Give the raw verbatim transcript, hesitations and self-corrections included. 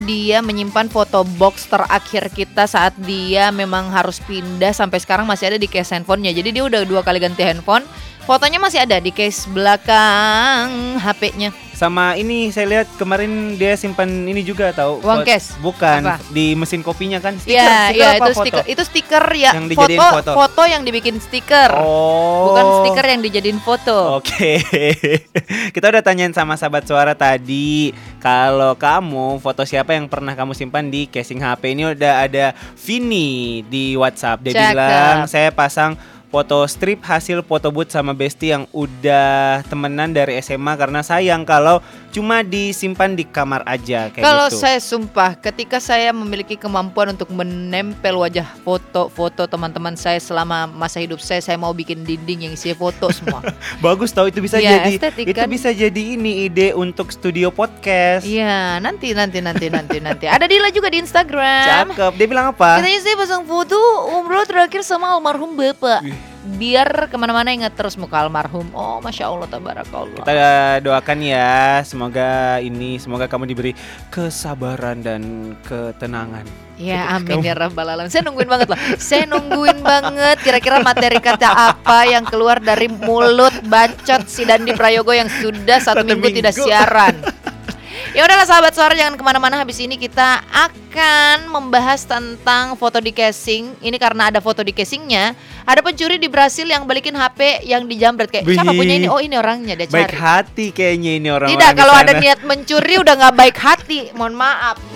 dia menyimpan foto box terakhir kita saat dia memang harus pindah, sampai sekarang masih ada di case handphonenya. Jadi dia udah dua kali ganti handphone, fotonya masih ada di case belakang H P-nya. Sama ini saya lihat kemarin dia simpan ini juga tahu. Uang cash? Bukan, Apa? di mesin kopinya kan. Stiker, Iya, stiker iya apa itu foto? stiker, itu stiker ya. Yang Foto, dijadiin foto. foto yang dibikin stiker. Oh. Bukan stiker yang dijadiin foto. Oke. Kita udah tanyain sama sahabat suara tadi, kalau kamu foto siapa yang pernah kamu simpan di casing H P. Ini udah ada Vini di WhatsApp. Dia Cakep. bilang, saya pasang foto strip hasil foto booth sama Besti yang udah temenan dari S M A karena sayang kalau cuma disimpan di kamar aja kayak Kalau gitu. saya sumpah, ketika saya memiliki kemampuan untuk menempel wajah foto-foto teman-teman saya selama masa hidup saya, saya mau bikin dinding yang isinya foto semua. Bagus tau, itu bisa Ya, jadi estetik itu kan? bisa jadi ini ide untuk studio podcast. Iya, nanti nanti nanti nanti nanti. Ada Dila juga di Instagram. Cakep. Dia bilang apa? Katanya saya pasang foto umroh terakhir sama almarhum bapak. Biar kemana-mana ingat terus muka almarhum. Oh, masya Allah, tabarakallah. Kita doakan ya, semoga ini, semoga kamu diberi kesabaran dan ketenangan. Ya amin ya rabbal alamin. Saya nungguin banget loh. Saya nungguin banget kira-kira materi kata apa yang keluar dari mulut bacot si Dandi Prayogo yang sudah satu, Satu minggu, minggu. tidak siaran. Ya udahlah sahabat suara, jangan kemana-mana. Habis ini kita akan membahas tentang foto di casing. Ini karena ada foto di casingnya. Ada pencuri di Brasil yang balikin H P yang dijamret. Kayak Wih. siapa punya ini? Oh ini orangnya, dia cari. Baik hati kayaknya ini orang-orang Tidak, di kalau sana. ada niat mencuri udah gak baik hati. Mohon maaf.